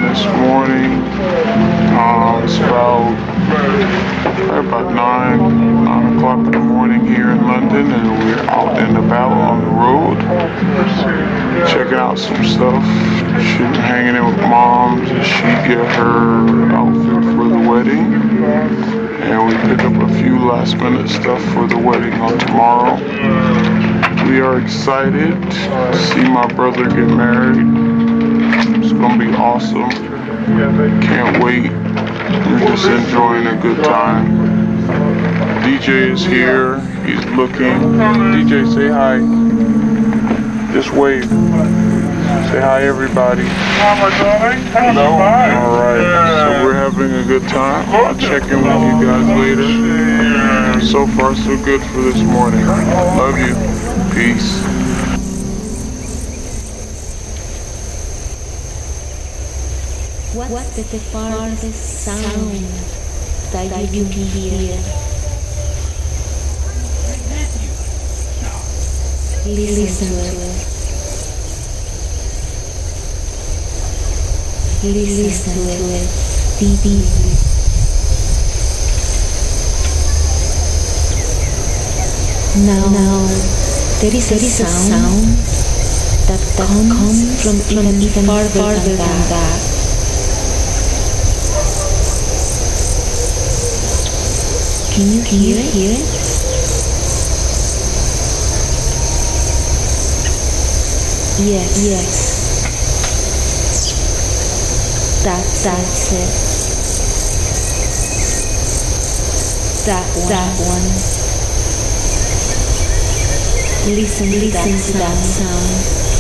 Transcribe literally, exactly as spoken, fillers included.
this morning. Um, it's about probably about nine, nine o'clock in the morning here in London, and we're out and about on the road, checking out some stuff. She hanging in with moms as she get her outfit for the wedding, and we pick up a few last minute stuff for the wedding on tomorrow. We are excited to see my brother get married. It's gonna be awesome. Can't wait. We're just enjoying a good time. D J is here. He's looking. D J, say hi. Just wave. Say hi, everybody. Hello. All right. So we're having a good time. I'll check in with you guys later. So far, so good for this morning. Love you. Peace. What's the farthest sound that you can hear? Listen to it. Listen to it deeply. Now, now there is, there is a sound that, that comes, comes from, from even, even farther, farther than, than that. Can you hear it? Hear it? Yes. Yes. That, that's it. That one. That one. Listen, listen to that sound.